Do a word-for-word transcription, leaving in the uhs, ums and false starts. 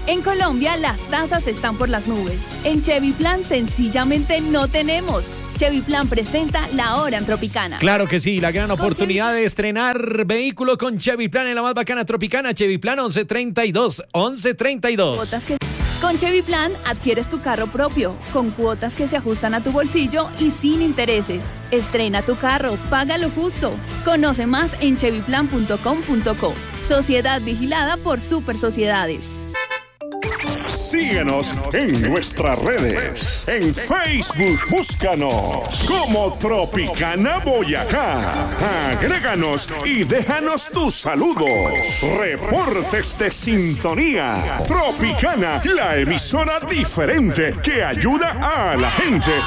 En Colombia las tasas están por las nubes. En Chevy Plan sencillamente no tenemos. Chevy Plan presenta La Hora en Tropicana. Claro que sí, la gran Con oportunidad Chevy... de estrenar vehículo con Chevy Plan en la más bacana Tropicana. Chevy Plan once treinta y dos, once treinta y dos. Cuotas que... Con Chevy Plan adquieres tu carro propio, con cuotas que se ajustan a tu bolsillo y sin intereses. Estrena tu carro, paga lo justo. Conoce más en chevy plan punto com punto co. Sociedad vigilada por Super Sociedades. Síguenos en nuestras redes. En Facebook, búscanos como Tropicana Boyacá. Agréganos y déjanos tus saludos. Reportes de sintonía. Tropicana, la emisora diferente que ayuda a la gente